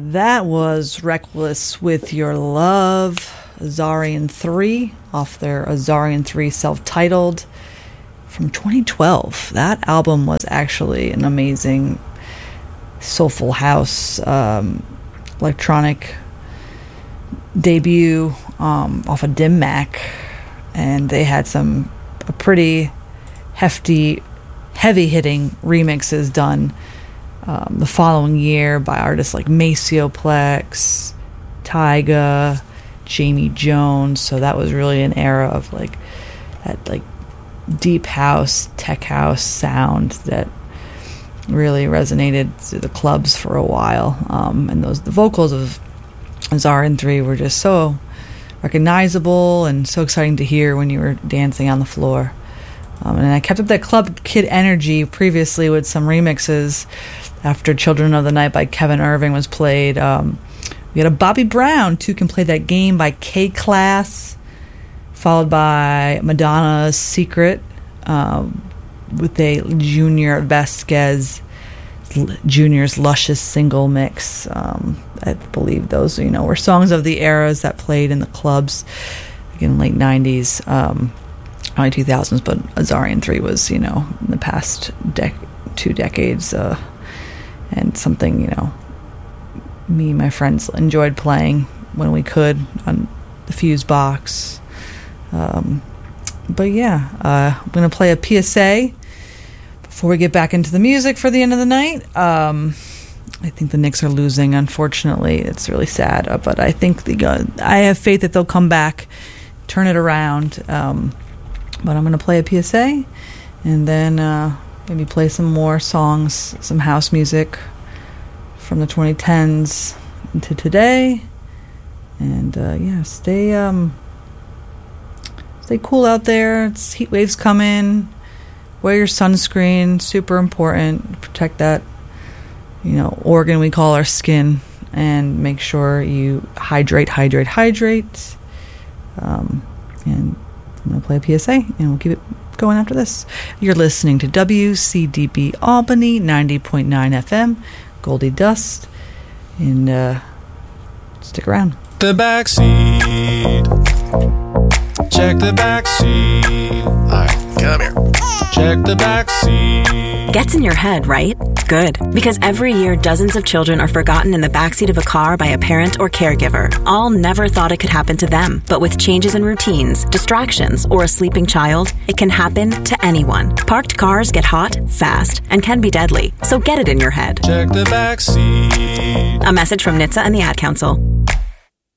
That was Reckless with Your Love, Azarian 3, off their Azarian 3 self-titled from 2012. That album was actually an amazing soulful house electronic debut off of Dim Mak, and they had a pretty hefty, heavy-hitting remixes done the following year by artists like Maceo Plex, Tyga, Jamie Jones. So that was really an era of that deep house, tech house sound that really resonated through the clubs for a while. And the vocals of Azarian 3 were just so recognizable and so exciting to hear when you were dancing on the floor. And I kept up that club kid energy previously with some remixes after Children of the Night by Kevin Irving was played. We had a Bobby Brown, Two Can Play That Game by K-Class, followed by Madonna's Secret with a Junior Vasquez Junior's Luscious single mix. I believe those were songs of the eras that played in the clubs in late 90s, early 2000s, but Azarian 3 was in the past 2 decades, and something me and my friends enjoyed playing when we could on the Fuse box. But yeah, I'm gonna play a PSA before we get back into the music for the end of the night. I think the Knicks are losing, unfortunately. It's really sad, but I think I have faith that they'll come back, turn it around. But I'm going to play a PSA, and then maybe play some more songs, some house music from the 2010s into today. And stay cool out there. It's heat waves coming. Wear your sunscreen, super important. Protect that, organ we call our skin, and make sure you hydrate. And I'm going to play a PSA, and we'll keep it going after this. You're listening to WCDB Albany, 90.9 FM, Goldie Dust, and stick around. The backseat. Check the backseat. All right, come here. Check the backseat. Gets in your head, right? Good. Because every year, dozens of children are forgotten in the backseat of a car by a parent or caregiver. All never thought it could happen to them. But with changes in routines, distractions, or a sleeping child, it can happen to anyone. Parked cars get hot, fast, and can be deadly. So get it in your head. Check the backseat. A message from NHTSA and the Ad Council.